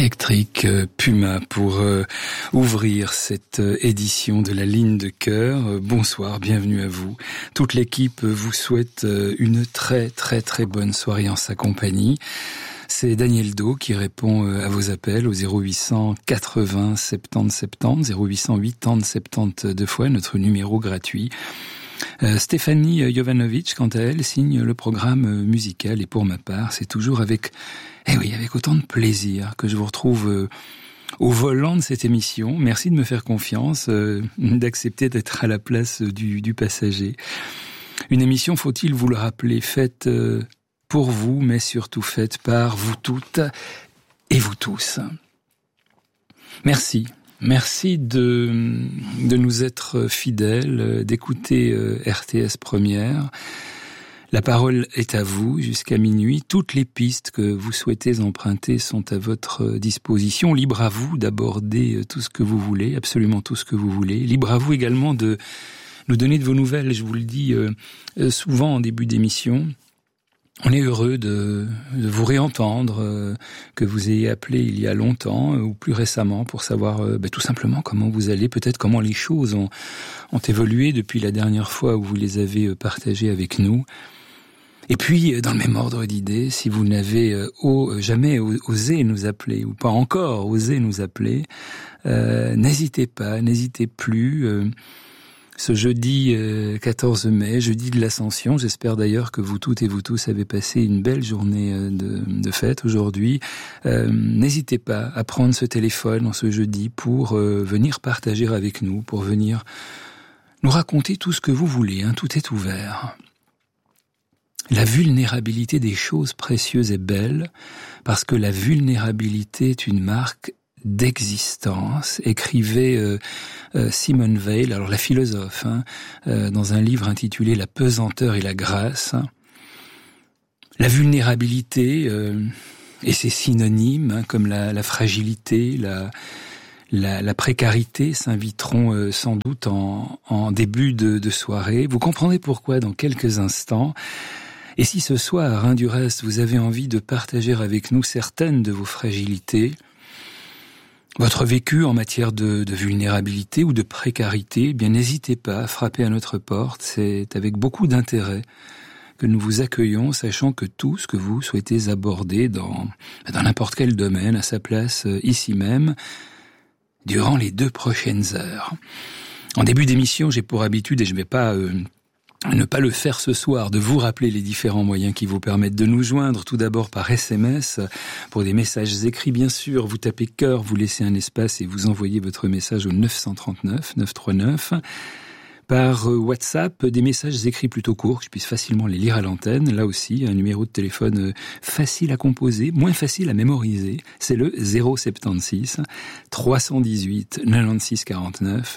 Électrique Puma pour ouvrir cette édition de la ligne de cœur. Bonsoir, bienvenue à vous. Toute l'équipe vous souhaite une très très très bonne soirée en sa compagnie. C'est Daniel Do qui répond à vos appels au 0800 80 70 70, 0800 80 70 deux fois, notre numéro gratuit. Stéphanie Jovanovic, quant à elle, signe le programme musical et pour ma part, c'est toujours avec autant de plaisir que je vous retrouve au volant de cette émission. Merci de me faire confiance, d'accepter d'être à la place du passager. Une émission, faut-il vous le rappeler, faite pour vous, mais surtout faite par vous toutes et vous tous. Merci. Merci de nous être fidèles, d'écouter RTS Première. La parole est à vous jusqu'à minuit. Toutes les pistes que vous souhaitez emprunter sont à votre disposition. Libre à vous d'aborder tout ce que vous voulez, absolument tout ce que vous voulez. Libre à vous également de nous donner de vos nouvelles. Je vous le dis souvent en début d'émission. On est heureux de vous réentendre, que vous ayez appelé il y a longtemps ou plus récemment pour savoir tout simplement comment vous allez, peut-être comment les choses ont évolué depuis la dernière fois où vous les avez partagées avec nous. Et puis, dans le même ordre d'idées, si vous n'avez jamais osé nous appeler ou pas encore osé nous appeler, n'hésitez pas, n'hésitez plus. Ce jeudi 14 mai, jeudi de l'Ascension, j'espère d'ailleurs que vous toutes et vous tous avez passé une belle journée de fête aujourd'hui. N'hésitez pas à prendre ce téléphone en ce jeudi pour venir partager avec nous, pour venir nous raconter tout ce que vous voulez, tout est ouvert. La vulnérabilité des choses précieuses est belle, parce que la vulnérabilité est une marque d'existence, écrivait Simone Weil, alors la philosophe, dans un livre intitulé La pesanteur et la grâce. La vulnérabilité et ses synonymes, comme la fragilité, la précarité, s'inviteront sans doute en début de soirée. Vous comprendrez pourquoi dans quelques instants. Et si ce soir, du reste, vous avez envie de partager avec nous certaines de vos fragilités, votre vécu en matière de vulnérabilité ou de précarité, eh bien n'hésitez pas à frapper à notre porte. C'est avec beaucoup d'intérêt que nous vous accueillons, sachant que tout ce que vous souhaitez aborder dans n'importe quel domaine, à sa place ici même, durant les 2 prochaines heures. En début d'émission, j'ai pour habitude, et je ne vais pas ne pas le faire ce soir, de vous rappeler les différents moyens qui vous permettent de nous joindre. Tout d'abord par SMS, pour des messages écrits bien sûr, vous tapez cœur, vous laissez un espace et vous envoyez votre message au 939 939. Par WhatsApp, des messages écrits plutôt courts, que je puisse facilement les lire à l'antenne. Là aussi, un numéro de téléphone facile à composer, moins facile à mémoriser. C'est le 076 318 96 49.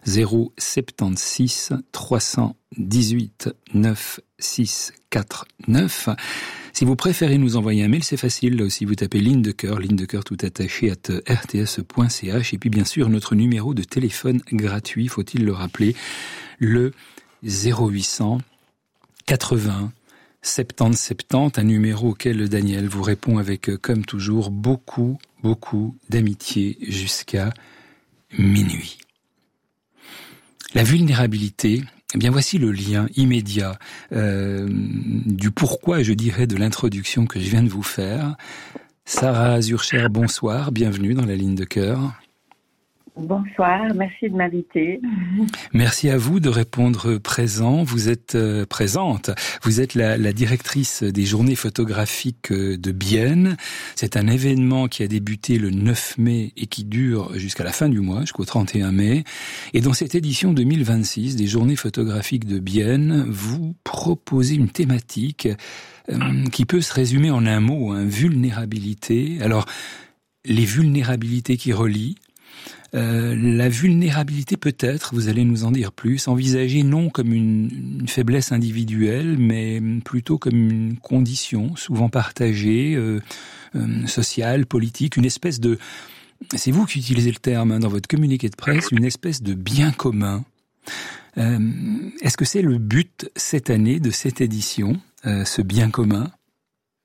076 318 96 49. Si vous préférez nous envoyer un mail, c'est facile. Là aussi, vous tapez ligne de cœur tout attaché @rts.ch. Et puis, bien sûr, notre numéro de téléphone gratuit, faut-il le rappeler, le 0800 80 70 70, un numéro auquel Daniel vous répond avec, comme toujours, beaucoup d'amitié jusqu'à minuit. La vulnérabilité, eh bien voici le lien immédiat du pourquoi, je dirais, de l'introduction que je viens de vous faire. Sarah Zurcher, bonsoir, bienvenue dans la ligne de cœur. Bonsoir, merci de m'inviter. Merci à vous de répondre présent. Vous êtes présente. Vous êtes la directrice des journées photographiques de Bienne. C'est un événement qui a débuté le 9 mai et qui dure jusqu'à la fin du mois, jusqu'au 31 mai. Et dans cette édition 2026 des journées photographiques de Bienne, vous proposez une thématique qui peut se résumer en un mot, vulnérabilité. Alors, les vulnérabilités qui relient, la vulnérabilité peut-être, vous allez nous en dire plus, envisagée non comme une faiblesse individuelle, mais plutôt comme une condition souvent partagée, sociale, politique, une espèce de, c'est vous qui utilisez le terme dans votre communiqué de presse, une espèce de bien commun. Est-ce que c'est le but cette année de cette édition, ce bien commun ?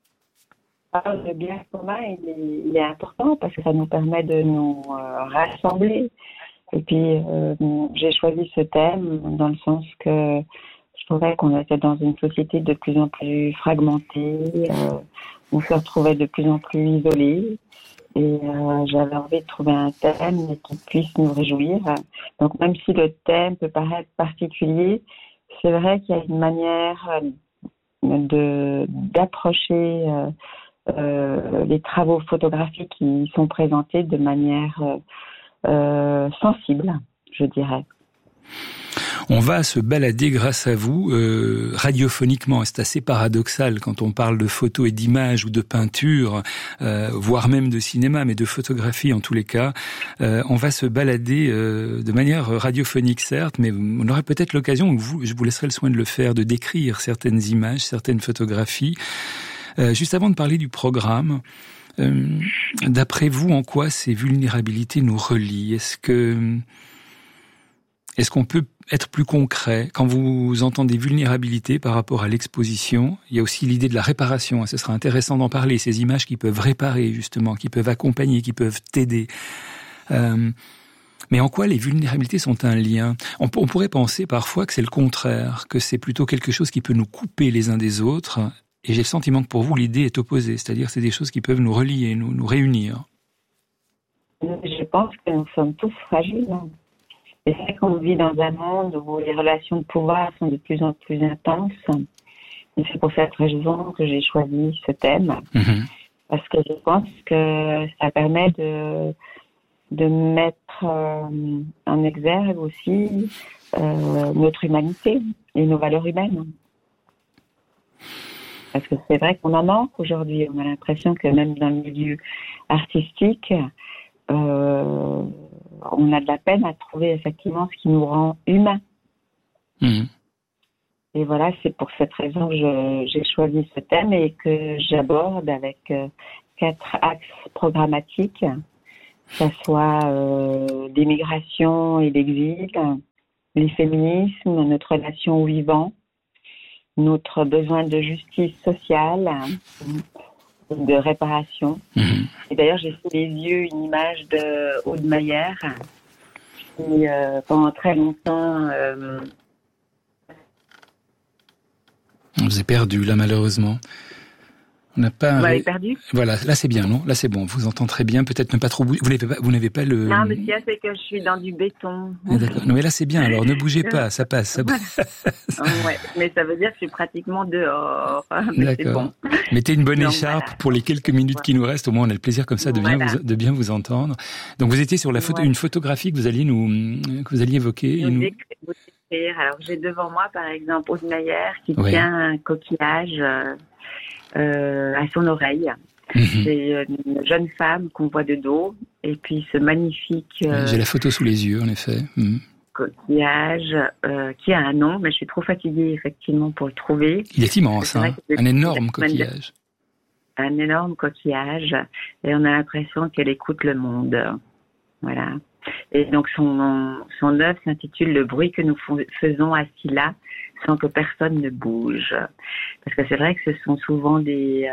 Le bien commun, il est important parce que ça nous permet de nous rassembler. Et puis, j'ai choisi ce thème dans le sens que je trouvais qu'on était dans une société de plus en plus fragmentée, on se retrouvait de plus en plus isolés. Et j'avais envie de trouver un thème qui puisse nous réjouir. Donc, même si le thème peut paraître particulier, c'est vrai qu'il y a une manière d'approcher les travaux photographiques qui sont présentés de manière sensible, je dirais. On va se balader grâce à vous radiophoniquement. C'est assez paradoxal quand on parle de photos et d'images ou de peinture, voire même de cinéma, mais de photographie en tous les cas. On va se balader de manière radiophonique, certes, mais on aura peut-être l'occasion, je vous laisserai le soin de le faire, de décrire certaines images, certaines photographies. Juste avant de parler du programme, d'après vous, en quoi ces vulnérabilités nous relient ? Est-ce qu'on peut être plus concret quand vous entendez vulnérabilité par rapport à l'exposition? Il y a aussi l'idée de la réparation. Ce sera intéressant d'en parler. Ces images qui peuvent réparer, justement, qui peuvent accompagner, qui peuvent t'aider. Mais en quoi les vulnérabilités sont un lien? On pourrait penser parfois que c'est le contraire, que c'est plutôt quelque chose qui peut nous couper les uns des autres. Et j'ai le sentiment que pour vous, l'idée est opposée. C'est-à-dire que c'est des choses qui peuvent nous relier, nous réunir. Je pense que nous sommes tous fragiles. Et c'est vrai qu'on vit dans un monde où les relations de pouvoir sont de plus en plus intenses. Et c'est pour cette raison que j'ai choisi ce thème. Mm-hmm. Parce que je pense que ça permet de mettre en exergue aussi notre humanité et nos valeurs humaines. Parce que c'est vrai qu'on en manque aujourd'hui. On a l'impression que même dans le milieu artistique, on a de la peine à trouver effectivement ce qui nous rend humains. Mmh. Et voilà, c'est pour cette raison que j'ai choisi ce thème et que j'aborde avec 4 axes programmatiques, que ce soit l'immigration et l'exil, les féminismes, notre relation au vivant, notre besoin de justice sociale, de réparation. Mmh. Et d'ailleurs, j'ai sous les yeux une image de Aude Mayer qui, pendant très longtemps... On vous est perdu, là, malheureusement. On n'a pas... Vous m'avez perdu ? Voilà, là c'est bien, non ? Là c'est bon, on vous entend très bien, peut-être ne pas trop bouger. Vous n'avez pas le... Non, mais ce qu'il y a, c'est que je suis dans du béton. Ah, d'accord. Non, mais là c'est bien, alors ne bougez pas, ça passe. Ouais, mais ça veut dire que je suis pratiquement dehors. Mais d'accord. C'est bon. Mettez une bonne écharpe voilà. Pour les quelques minutes qui nous restent, au moins on a le plaisir comme ça de bien vous entendre. Donc vous étiez sur une photographie que vous alliez évoquer. Vous décrire. Alors j'ai devant moi par exemple Aude Mayer qui tient un coquillage... à son oreille. Mm-hmm. C'est une jeune femme qu'on voit de dos et puis ce magnifique... J'ai la photo sous les yeux, en effet. Mm-hmm. Coquillage qui a un nom, mais je suis trop fatiguée effectivement pour le trouver. Il est immense, un énorme coquillage. Un énorme coquillage et on a l'impression qu'elle écoute le monde. Voilà. Et donc son œuvre s'intitule « Le bruit que nous faisons assis là sans que personne ne bouge ». Parce que c'est vrai que ce sont souvent les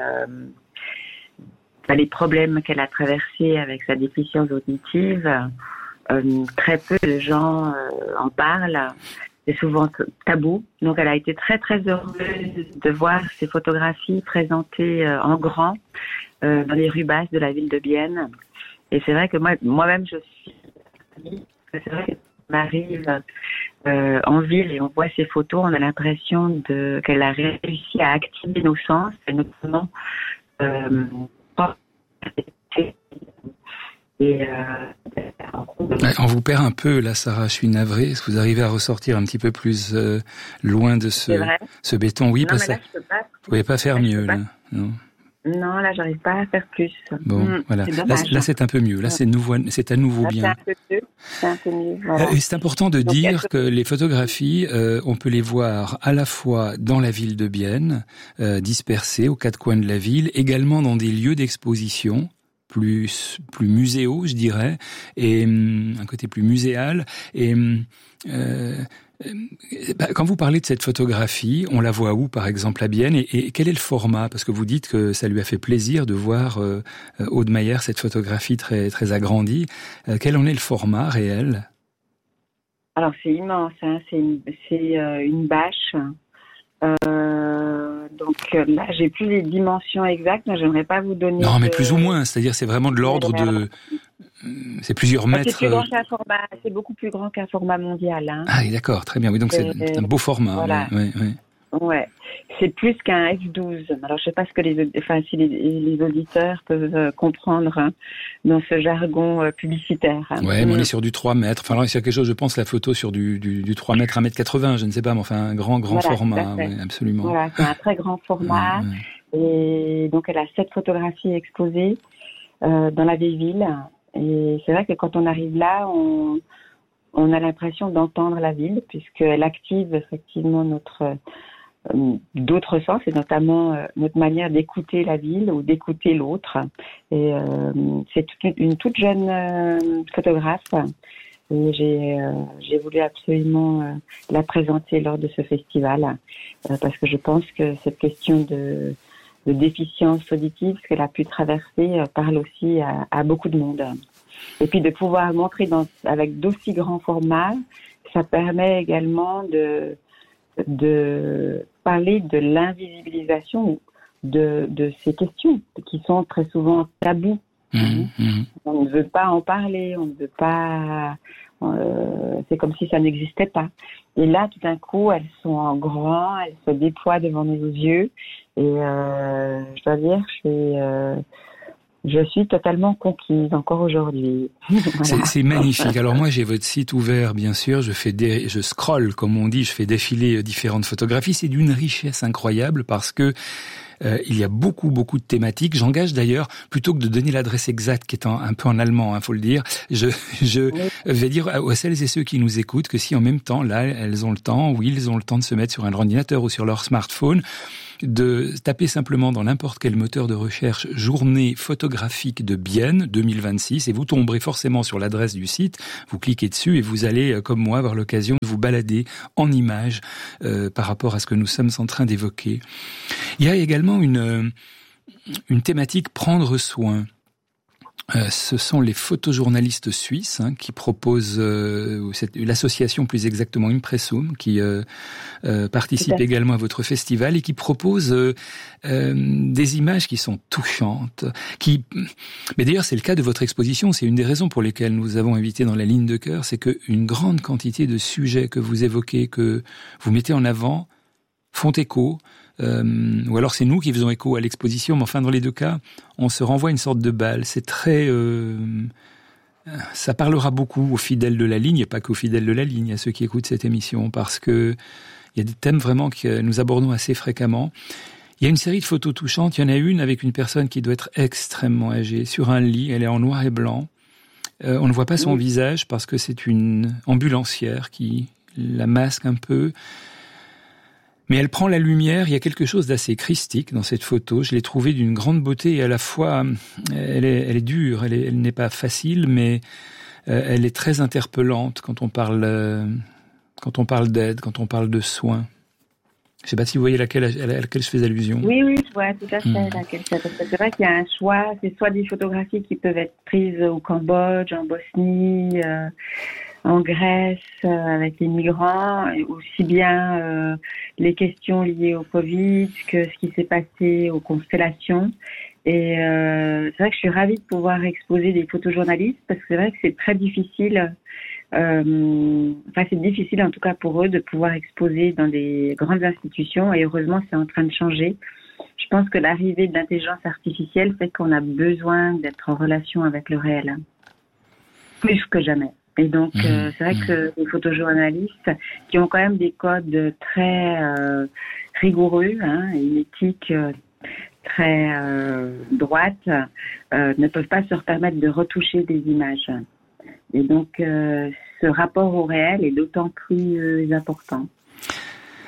problèmes qu'elle a traversés avec sa déficience auditive. Très peu de gens en parlent. C'est souvent tabou. Donc elle a été très très heureuse de voir ces photographies présentées en grand dans les rues basses de la ville de Bienne. Et c'est vrai que moi-même je suis... C'est vrai qu'on arrive en ville et on voit ces photos, on a l'impression qu'elle a réussi à activer nos sens, et notamment on vous perd un peu là, Sarah, je suis navrée. Est-ce que vous arrivez à ressortir un petit peu plus loin de ce béton? Oui, non, parce que vous pouvez pas faire mieux là. Non, là, j'arrive pas à faire plus. Bon, voilà. Là, c'est un peu mieux. Là, c'est à nouveau bien. C'est un peu mieux. Voilà. Et c'est important de dire que les photographies, on peut les voir à la fois dans la ville de Bienne, dispersées aux 4 coins de la ville, également dans des lieux d'exposition, plus muséaux, je dirais, et un côté plus muséal. Et Quand vous parlez de cette photographie, on la voit où, par exemple, à Bienne, et quel est le format? Parce que vous dites que ça lui a fait plaisir de voir Aude Mayer, cette photographie très, très agrandie. Quel en est le format réel? Alors, c'est immense, hein. C'est une bâche. Donc là, j'ai plus les dimensions exactes, mais j'aimerais pas vous donner. Non, mais plus ou moins. C'est-à-dire, c'est vraiment de l'ordre de. C'est plusieurs mètres. C'est beaucoup plus grand qu'un format mondial. Hein. Ah, d'accord, très bien. Oui, donc c'est un beau format. Voilà. Ouais. C'est plus qu'un F12. Alors, je sais pas ce que si les auditeurs peuvent comprendre hein, dans ce jargon publicitaire. Hein. Ouais, mais on est sur du 3 mètres. Enfin, alors, il y a quelque chose, je pense, la photo sur du 3 mètres, 1m80, je ne sais pas, mais enfin, un grand format. Ouais, absolument. Voilà, c'est un très grand format. Et donc, elle a 7 photographies exposées dans la vieille ville. Et c'est vrai que quand on arrive là, on a l'impression d'entendre la ville, puisqu'elle active effectivement d'autres sens, et notamment notre manière d'écouter la ville ou d'écouter l'autre. Et c'est une toute jeune photographe. Et j'ai voulu absolument la présenter lors de ce festival, parce que je pense que cette question de déficience auditive, ce qu'elle a pu traverser, parle aussi à beaucoup de monde. Et puis de pouvoir montrer avec d'aussi grands formats, ça permet également de parler de l'invisibilisation de ces questions qui sont très souvent tabous. On ne veut pas en parler, on ne veut pas. C'est comme si ça n'existait pas. Et là, tout d'un coup, elles sont en grand, elles se déploient devant nos yeux. Et je dois dire, je suis totalement conquise encore aujourd'hui. Voilà. C'est magnifique. Alors moi, j'ai votre site ouvert, bien sûr. Je scrolle, comme on dit, je fais défiler différentes photographies. C'est d'une richesse incroyable parce que il y a beaucoup de thématiques. J'engage d'ailleurs, plutôt que de donner l'adresse exacte, qui est un peu en allemand, faut le dire, je vais dire à celles et ceux qui nous écoutent que si en même temps, là, ils ont le temps de se mettre sur un ordinateur ou sur leur smartphone, de taper simplement dans n'importe quel moteur de recherche « Journée photographique de Bienne 2026 » et vous tomberez forcément sur l'adresse du site, vous cliquez dessus et vous allez, comme moi, avoir l'occasion de vous balader en images par rapport à ce que nous sommes en train d'évoquer. Il y a également une thématique « Prendre soin ». Ce sont les photojournalistes suisses qui proposent, l'association plus exactement Impressum, qui participe également à votre festival et qui propose des images qui sont touchantes. Mais d'ailleurs, c'est le cas de votre exposition. C'est une des raisons pour lesquelles nous avons invité dans la ligne de cœur, c'est qu'une grande quantité de sujets que vous évoquez, que vous mettez en avant, font écho. Ou alors c'est nous qui faisons écho à l'exposition, mais enfin dans les deux cas, on se renvoie une sorte de balle. C'est très, ça parlera beaucoup aux fidèles de la ligne, et pas qu'aux fidèles de la ligne, à ceux qui écoutent cette émission, parce que il y a des thèmes vraiment que nous abordons assez fréquemment. Il y a une série de photos touchantes. Il y en a une avec une personne qui doit être extrêmement âgée, sur un lit. Elle est en noir et blanc. On ne voit pas son visage parce que c'est une ambulancière qui la masque un peu. Mais elle prend la lumière, il y a quelque chose d'assez christique dans cette photo. Je l'ai trouvée d'une grande beauté et à la fois, elle est dure, elle n'est pas facile, mais elle est très interpellante quand on parle d'aide, quand on parle de soins. Je ne sais pas si vous voyez à laquelle je fais allusion. Oui, je vois tout à fait. C'est vrai qu'il y a un choix, c'est soit des photographies qui peuvent être prises au Cambodge, en Bosnie, en Grèce, avec les migrants, aussi bien les questions liées au Covid que ce qui s'est passé aux constellations. Et c'est vrai que je suis ravie de pouvoir exposer des photojournalistes parce que c'est vrai que c'est très difficile. C'est difficile en tout cas pour eux de pouvoir exposer dans des grandes institutions et heureusement c'est en train de changer. Je pense que l'arrivée de l'intelligence artificielle fait qu'on a besoin d'être en relation avec le réel, plus que jamais. Et donc c'est vrai que les photojournalistes qui ont quand même des codes très rigoureux, une éthique très droite, ne peuvent pas se permettre de retoucher des images. Et donc, ce rapport au réel est d'autant plus important.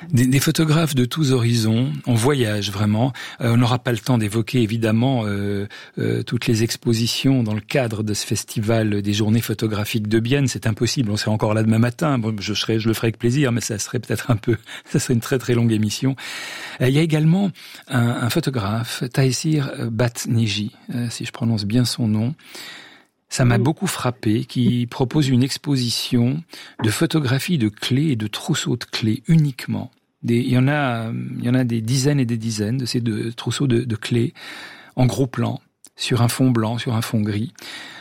Des photographes de tous horizons, on voyage vraiment. On n'aura pas le temps d'évoquer évidemment toutes les expositions dans le cadre de ce festival des journées photographiques de Bienne. C'est impossible, on serait encore là demain matin. Bon, je le ferai avec plaisir, mais ça serait peut-être ça serait une très très longue émission. Il y a également un photographe, Taïsir Batneji, si je prononce bien son nom. Ça m'a beaucoup frappé, qui propose une exposition de photographies de clés et de trousseaux de clés uniquement. Il y en a des dizaines et des dizaines de ces trousseaux de clés en gros plan, sur un fond blanc, sur un fond gris.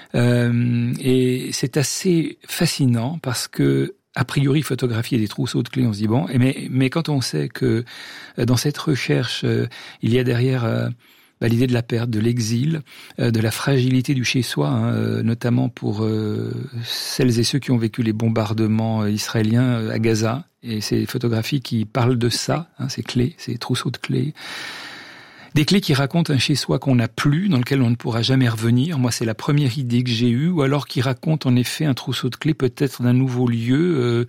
Et c'est assez fascinant parce que, a priori, photographier des trousseaux de clés, on se dit bon, mais quand on sait que dans cette recherche, il y a derrière l'idée de la perte, de l'exil, de la fragilité du chez-soi, notamment pour celles et ceux qui ont vécu les bombardements israéliens à Gaza. Et ces photographies qui parlent de ça, ces clés, ces trousseaux de clés. Des clés qui racontent un chez-soi qu'on n'a plus, dans lequel on ne pourra jamais revenir. Moi, c'est la première idée que j'ai eue. Ou alors qui raconte en effet un trousseau de clés peut-être d'un nouveau lieu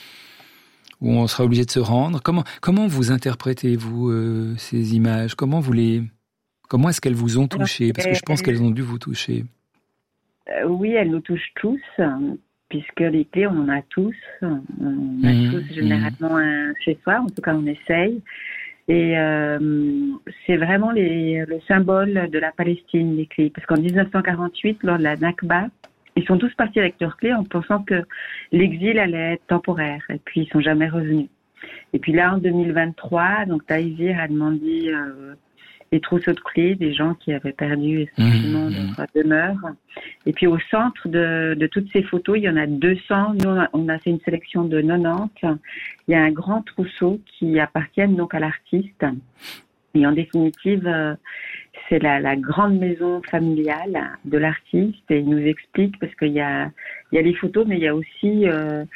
où on sera obligé de se rendre. Comment vous interprétez-vous ces images ? Comment est-ce qu'elles vous ont touché ? Parce que je pense qu'elles ont dû vous toucher. Oui, elles nous touchent tous, puisque les clés, on en a tous. On a tous généralement un chez soi, en tout cas on essaye. Et c'est vraiment le symbole de la Palestine, les clés. Parce qu'en 1948, lors de la Nakba, ils sont tous partis avec leurs clés en pensant que l'exil allait être temporaire. Et puis ils sont jamais revenus. Et puis là, en 2023, donc Taïsir a demandé les trousseaux de clés des gens qui avaient perdu effectivement leur demeure. Et puis au centre de toutes ces photos, il y en a 200. Nous, on a fait une sélection de 90. Il y a un grand trousseau qui appartient donc à l'artiste. Et en définitive, c'est la grande maison familiale de l'artiste. Et il nous explique, parce qu'il y a les photos, mais il y a aussi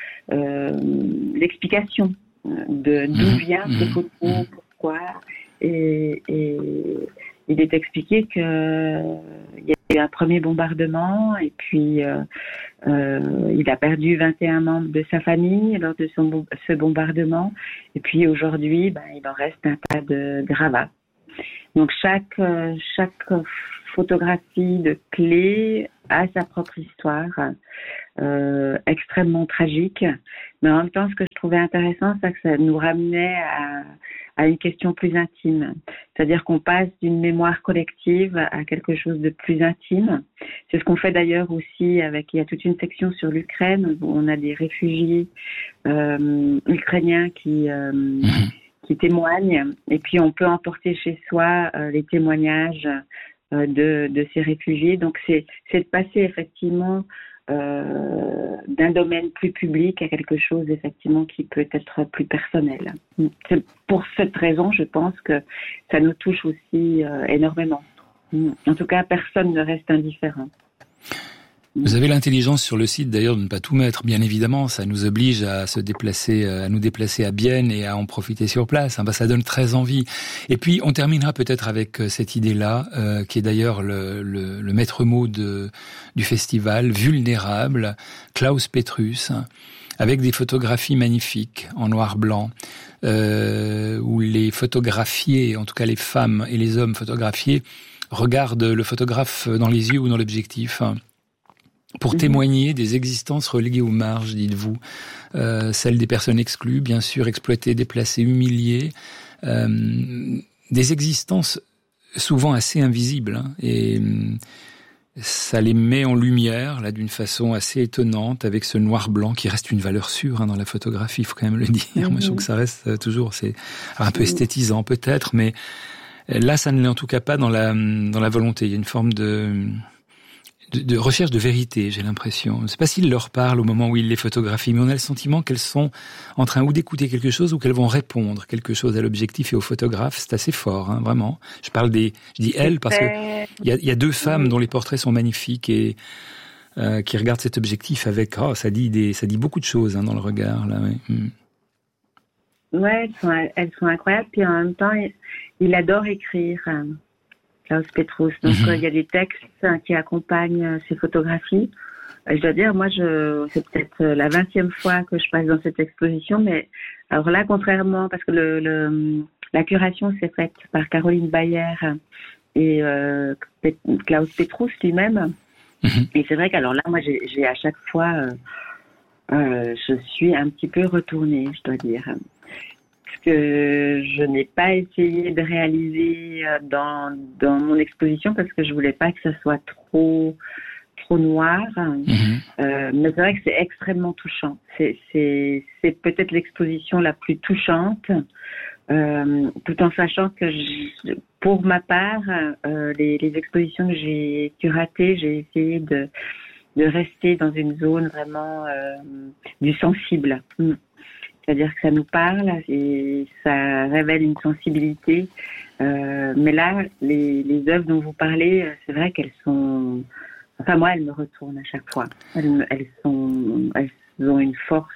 l'explication de d'où viennent ces photos, pourquoi. Et il est expliqué que il y a eu un premier bombardement et puis il a perdu 21 membres de sa famille lors de ce bombardement et puis aujourd'hui il en reste un tas de gravats. Donc chaque photographie de clé a sa propre histoire extrêmement tragique, mais en même temps ce que je trouvais intéressant c'est que ça nous ramenait à une question plus intime. C'est-à-dire qu'on passe d'une mémoire collective à quelque chose de plus intime. C'est ce qu'on fait d'ailleurs aussi il y a toute une section sur l'Ukraine où on a des réfugiés ukrainiens qui témoignent et puis on peut emporter chez soi les témoignages de ces réfugiés. Donc c'est de passer effectivement d'un domaine plus public à quelque chose effectivement qui peut être plus personnel. C'est pour cette raison, je pense que ça nous touche aussi énormément. En tout cas, personne ne reste indifférent. Vous avez l'intelligence sur le site d'ailleurs de ne pas tout mettre, bien évidemment, ça nous oblige à nous déplacer à Bienne et à en profiter sur place. Ça donne très envie. Et puis on terminera peut-être avec cette idée-là, qui est d'ailleurs le maître mot du festival, Vulnérable, Klaus Petrus, avec des photographies magnifiques en noir-blanc, où les photographiés, en tout cas les femmes et les hommes photographiés, regardent le photographe dans les yeux ou dans l'objectif, pour témoigner des existences reléguées aux marges, dites-vous, celles des personnes exclues, bien sûr, exploitées, déplacées, humiliées, des existences souvent assez invisibles, et ça les met en lumière, là, d'une façon assez étonnante, avec ce noir-blanc qui reste une valeur sûre dans la photographie, il faut quand même le dire. Moi, je trouve que ça reste toujours, c'est un peu esthétisant peut-être, mais là, ça ne l'est en tout cas pas dans la volonté. Il y a une forme de recherche de vérité, j'ai l'impression. Je ne sais pas s'il leur parle au moment où il les photographie, mais on a le sentiment qu'elles sont en train ou d'écouter quelque chose ou qu'elles vont répondre quelque chose à l'objectif et au photographe. C'est assez fort, vraiment. Je dis elles parce que il y a deux femmes dont les portraits sont magnifiques et qui regardent cet objectif avec ça dit beaucoup de choses dans le regard là. Oui. Ouais, elles sont incroyables. Puis en même temps, il adore écrire. Klaus Petrus. Donc il y a des textes qui accompagnent ces photographies. Je dois dire, moi, c'est peut-être la 20e fois que je passe dans cette exposition, mais alors là, contrairement, parce que la curation s'est faite par Caroline Bayer et Klaus Petrus lui-même. Et c'est vrai qu'alors là, moi, j'ai à chaque fois, je suis un petit peu retournée, je dois dire. Parce que je n'ai pas essayé de réaliser dans mon exposition parce que je voulais pas que ça soit trop noir. Mais c'est vrai que c'est extrêmement touchant. C'est peut-être l'exposition la plus touchante, tout en sachant que pour ma part, les expositions que j'ai curatées, j'ai essayé de rester dans une zone vraiment du sensible. C'est-à-dire que ça nous parle et ça révèle une sensibilité. Mais là, les œuvres dont vous parlez, c'est vrai qu'elles sont... Enfin, moi, elles me retournent à chaque fois. Elles ont une force...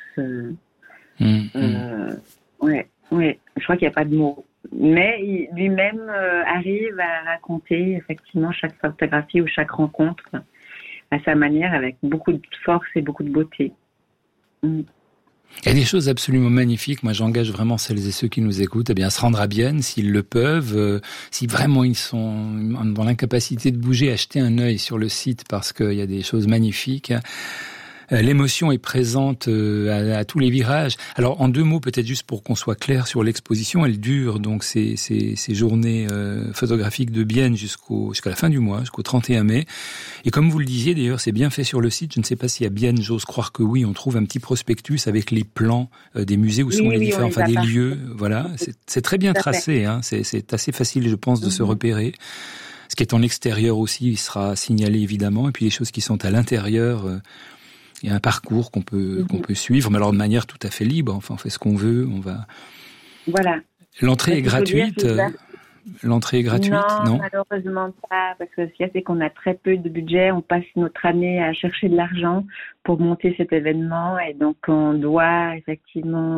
Ouais, je crois qu'il n'y a pas de mots. Mais lui-même arrive à raconter effectivement chaque photographie ou chaque rencontre à sa manière, avec beaucoup de force et beaucoup de beauté. Il y a des choses absolument magnifiques. Moi, j'engage vraiment celles et ceux qui nous écoutent à se rendre à Bienne, s'ils le peuvent. Si vraiment ils sont dans l'incapacité de bouger, acheter un œil sur le site parce qu'il y a des choses magnifiques. L'émotion est présente à tous les virages. Alors, en 2 mots, peut-être juste pour qu'on soit clair sur l'exposition, elle dure donc ces journées photographiques de Bienne jusqu'à la fin du mois, jusqu'au 31 mai. Et comme vous le disiez, d'ailleurs, c'est bien fait sur le site. Je ne sais pas si à Bienne, j'ose croire que oui, on trouve un petit prospectus avec les plans des musées où sont les différents, des lieux. Voilà, c'est très bien tracé. Hein. C'est assez facile, je pense, de se repérer. Ce qui est en extérieur aussi, il sera signalé évidemment. Et puis les choses qui sont à l'intérieur. Il y a un parcours qu'on peut suivre, mais alors de manière tout à fait libre. Enfin, on fait ce qu'on veut. On va. Voilà. L'entrée est gratuite. L'entrée est gratuite, non? Malheureusement pas, parce que ce qu'il y a, c'est qu'on a très peu de budget. On passe notre année à chercher de l'argent pour monter cet événement, et donc on doit effectivement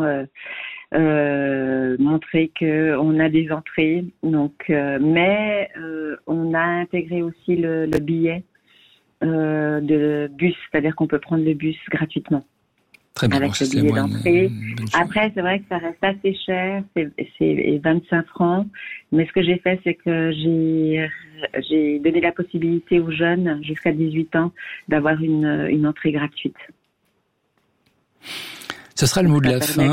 montrer que on a des entrées. Donc, mais on a intégré aussi le billet. De bus, c'est-à-dire qu'on peut prendre le bus gratuitement. Très bien, avec le billet d'entrée. Après, c'est vrai que ça reste assez cher, c'est 25 francs. Mais ce que j'ai fait, c'est que j'ai donné la possibilité aux jeunes jusqu'à 18 ans d'avoir une entrée gratuite. Ce sera le mot de la fin.